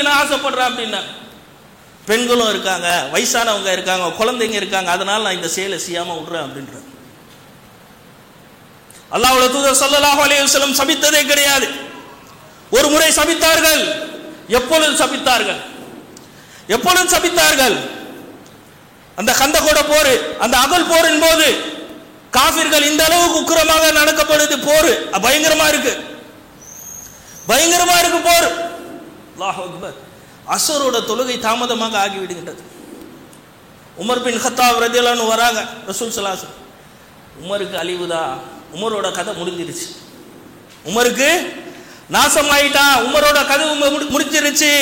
செய்ய நான் ஆசைப்படுறேன் அப்படின்னா. பெண்களும் இருக்காங்க, வயசானவங்க இருக்காங்க, குழந்தைங்க இருக்காங்க, அதனால நான் இந்த செயலை செய்யாம விடுறேன் அப்படின்ற. அல்லாஹ்வுடைய தூதர் ஸல்லல்லாஹு அலைஹி வஸல்லம் சபித்ததே கிடையாது. ஒரு முறை சபித்தார்கள். எப்பொழுது சபித்தார்கள்? எப்பொழுது சபித்தார்கள்? அந்த கந்தகோட போர், அந்த அகல் போரின் போது காஃபிர்கள் இந்த அளவுக்கு உக்கிரமாக நடக்கப்படுது. போர் பயங்கரமா இருக்கு, பயங்கரமா இருக்கு போர். அல்லாஹ் அக்பர். அஸ்ரோட தொழுகை தாமதமாக ஆகிவிடுகின்றது. உமர் பின் கத்தாப் ரலியல்லாஹு அன்ஹு வராங்க. ரசூல் ஸல்லல்லாஹு அலைஹி வஸல்லம், உமருக்கு அழிவுதா, உமரோட கதை முடிஞ்சிருச்சு, உமருக்கு நாசம் ஆயிட்டான், உமரோட கதை முடிஞ்சிருச்சு.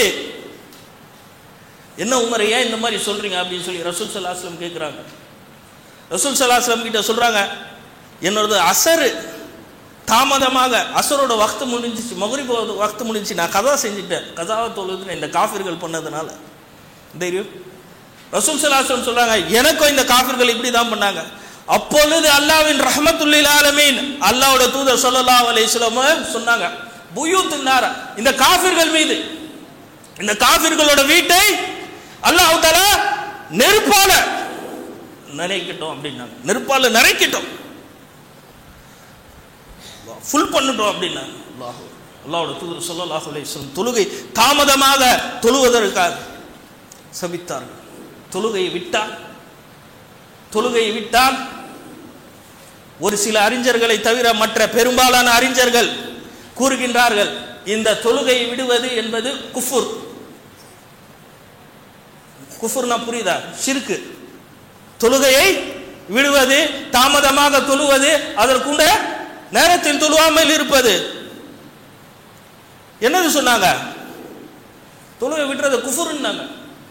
என்ன உமர், ஏன் இந்த மாதிரி சொல்றீங்க அப்படின்னு சொல்லி ரசூல் ஸல்லல்லாஹு அலைஹி வஸல்லம் கேட்குறாங்க. ரசூல் ஸல்லல்லாஹு அலைஹி வஸல்லம் கிட்ட சொல்றாங்க, என்னோட அசர் தாமதமாக, அசரோட வக்து முடிஞ்சிச்சு, மக்ரிப் வக்து முடிஞ்சிச்சு, நான் கதா செஞ்சுட்டேன், கதாவை தொழுது இந்த காஃபிர்கள் பண்ணதுனால. தெரியும். ரசூல் ஸல்லல்லாஹு அலைஹி வஸல்லம் சொல்றாங்க, எனக்கும் இந்த காஃபிர்கள் இப்படி தான் பண்ணாங்க. அப்பொழுது அல்லாஹ்வின் ரஹ்மத்துல் லில் ஆலமீன் அல்லாஹ்வோட தூதர் ஸல்லல்லாஹு அலைஹி வஸல்லம் சொன்னாங்க, புயூத்துன் நார, இந்த காஃபிர்கள் மீது, இந்த காஃபிர்களோட வீட்டை அல்லாஹ் தஆலா நெருப்பால நனைக்கட்டும் அப்படின்னாங்க. நெருப்பால நனைக்கட்டும், ஃபுல் பண்ணட்டும் அப்படின்னாங்க. அல்லாஹ்வோட தூதர் ஸல்லல்லாஹு அலைஹி வஸல்லம் தொழுகை தாமதமாக தொழுவதற்காக சபித்தார்கள். தொழுகையை விட்டால் ஒரு சில அறிஞர்களை தவிர மற்ற பெரும்பாலான அறிஞர்கள் கூறுகின்றார்கள், இந்த தொழுகையை விடுவது என்பது குஃபுர். குஃபுர்னா புரியுதா? ஷிர்க். தொழுகையை விடுவது, தாமதமாக தொழுவது, அதற்குண்ட நேரத்தில் தொழுவாமல் இருப்பது. என்னது சொன்னாங்க? தொழுகை விடுறது குஃபுர்னாங்க.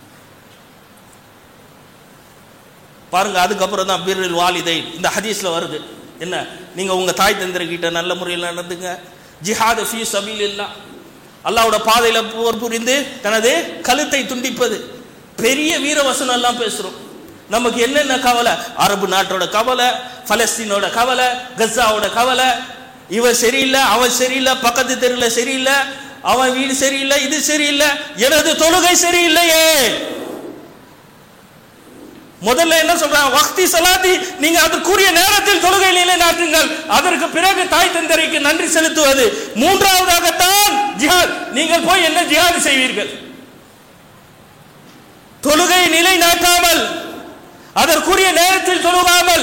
பாருங்க, அதுக்கப்புறம் தான் பிர்ருல் வாலிதைன் இந்த ஹதீஸ்ல வருது. என்ன, நீங்க உங்க தாய் தந்தைகிட்ட நல்ல முறையில் நடந்துங்க. ஜிஹாத் ஃபீ சபீலில்லாஹ், அல்லாஹ்வோட பாதையில போர் புரிந்து தனது கழுத்தை துண்டிப்பது. பெரிய வீர வசனம் எல்லாம் பேசுறோம். நமக்கு என்னென்ன கவலை? அரபு நாட்டோட கவலை, பலஸ்தீனோட கவலை, கஸாவோட கவலை. இவன் சரியில்லை, அவன் சரியில்லை, பக்கத்து தெருவில் சரியில்லை, அவன் வீடு சரியில்லை, இது சரியில்லை, எனது தொழுகை சரியில்லையே. முதல்ல என்ன சொல்றாங்க? வக்தி ஸலாத்தி, நீங்க அதற்குரிய நேரத்தில் தொழுகை நிலைநாட்டுங்கள். அதற்கு பிறகு தாய் தந்தைக்கு நன்றி செலுத்துவது. மூன்றாவதாகத்தான் ஜிஹாத். நீங்கள் போய் என்ன ஜிஹாத் செய்வீர்கள்? தொழுகை நிலைநாட்டாமல், அதற்குரிய நேரத்தில் தொழுகாமல்,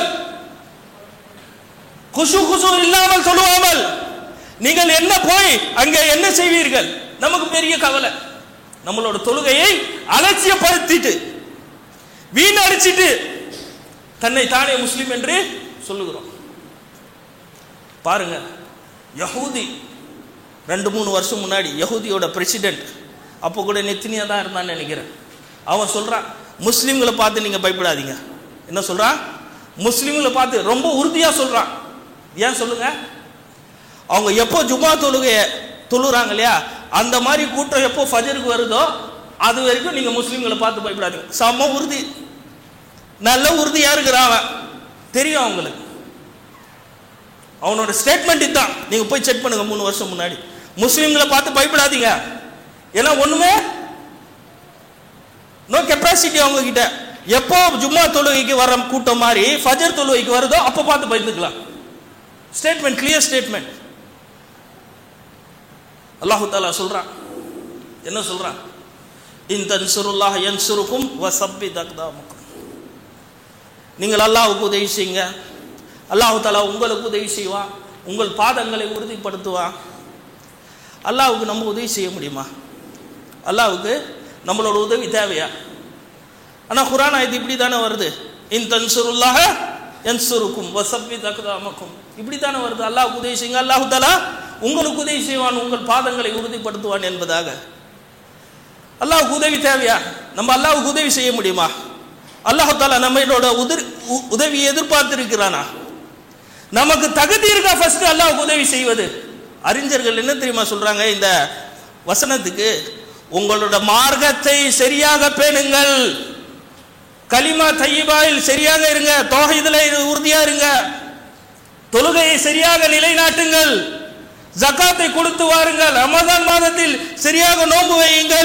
குஷு இல்லாமல் தொழுவாமல் நீங்கள் என்ன போய் அங்கே என்ன செய்வீர்கள்? நமக்கு பெரிய கவலை. நம்மளோட தொழுகையை அலட்சியப்படுத்திட்டு, வீணடிச்சிட்டு தன்னை தானே முஸ்லிம் என்று சொல்லுகிறோம். பாருங்க, யஹூதி 2-3 வருஷம் முன்னாடி யஹூதியோட பிரசிடென்ட், அப்போ கூட நெத்தினியா தான் இருந்தான்னு நினைக்கிறேன், அவன் சொல்றான், முஸ்லிம்களை பார்த்து நீங்க பயப்படாதீங்க. என்ன சொல்றான்? முஸ்லிம்களை பார்த்து ரொம்ப உறுதியா சொல்றான். ஏன் சொல்லுங்க? அவங்க எப்போ ஜுமா தொழுகைய தொழுறாங்க இல்லையா, அந்த மாதிரி கூட்டம் எப்போ ஃபஜருக்கு வருதோ அது வரைக்கும் நீங்க முஸ்லிம்களை பார்த்து பயப்படாதீங்க. செம்ம உறுதி, நல்ல உறுதியா இருக்கிறான் அவன், தெரியும் அவங்களுக்கு. அவனோட ஸ்டேட்மெண்ட் இதுதான். நீங்க போய் செக் பண்ணுங்க, 3 வருஷம் முன்னாடி. முஸ்லிம்களை பார்த்து பயப்படாதீங்க, ஏன்னா ஒண்ணுமே நோ கெப்பாசிட்டி அவங்க கிட்ட. எப்போ ஜும்மா தொழுகைக்கு வர கூட்டம் மாதிரி ஃபஜர் தொழுகைக்கு வருதோ அப்போ பார்த்து பயந்துக்கலாம். Statement, clear statement. அல்லாஹு தஆலா சொல்றான், என்ன சொல்றான்? இன் தன்சுருல்லாஹ் யன்சுருக்கும் வஸப்பித் அக்தாமக்கும். நீங்கள் அல்லாஹ்வுக்கு உதவி செய்யுங்க, அல்லாஹு தஆலா உங்களுக்கு உதவி செய்வான், உங்கள் பாதங்களை உறுதிப்படுத்துவான். அல்லாஹ்வுக்கு நம்ம உதவி செய்ய முடியுமா? அல்லாஹ்வுக்கு நம்மளோட உதவி தேவையா? ஆனா குர்ஆன் ஆயத்து இப்படி தானே வருது, இன் தன்சுருல்லாஹ யன்சுருக்கும் வஸப்பித் அக்தாமக்கும், இப்படி தானே வருது. அல்லாஹ்வுக்கு உதவி செய்யுங்க, அல்லாஹு தஆலா உங்களுக்கு உதவி செய்வான், உங்கள் பாதங்களை உறுதிப்படுத்துவான் என்பதாக. அல்லாஹ்வுக்கு உதவி தேவையா? நம்ம அல்லாஹ்வுக்கு உதவி செய்ய முடியுமா? அல்லாஹ் தஆலா நம்மளோட உதவியை எதிர்பார்த்திருக்கிறானா? நமக்கு தகுதி இருக்கா ஃபர்ஸ்ட் அல்லாஹ்வுக்கு உதவி செய்வது? அறிஞர்கள் என்ன தெரியுமா சொல்றாங்க இந்த வசனத்துக்கு? உங்களோட மார்க்கத்தை சரியாக பேணுங்கள், கலிமா தய்யிபாவில் சரியாக இருங்க, தௌஹீதுல உறுதியா இருங்க, தொழுகையை சரியாக நிலைநாட்டுங்கள், ஜகாத்தை கொடுத்து வாருங்கள், ரமதான் மாதத்தில் சரியாக நோன்பு வையுங்கள்.